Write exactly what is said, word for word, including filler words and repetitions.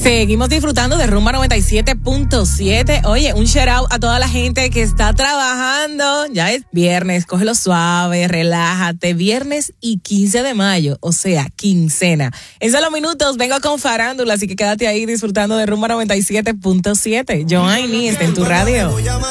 Seguimos disfrutando de Rumba noventa y siete punto siete. Oye, un shout out a toda la gente que está trabajando. Ya es viernes, cógelo suave, relájate. Viernes y quince de mayo, o sea, quincena. En solo minutos vengo con farándula, así que quédate ahí disfrutando de Rumba noventa y siete punto siete. Joanny está en tu radio.